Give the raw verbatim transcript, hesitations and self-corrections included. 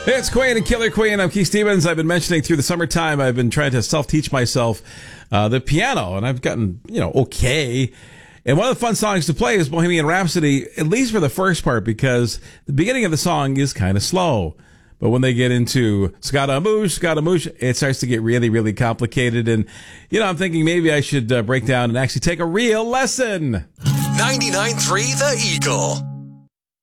It's Queen and Killer Queen. I'm Keith Stevens. I've been mentioning through the summertime, I've been trying to self-teach myself uh, the piano, and I've gotten, you know, okay. And one of the fun songs to play is Bohemian Rhapsody, at least for the first part, because the beginning of the song is kind of slow. But when they get into Scaramouche, Scaramouche, it starts to get really, really complicated. And, you know, I'm thinking maybe I should uh, break down and actually take a real lesson. ninety-nine point three The Eagle.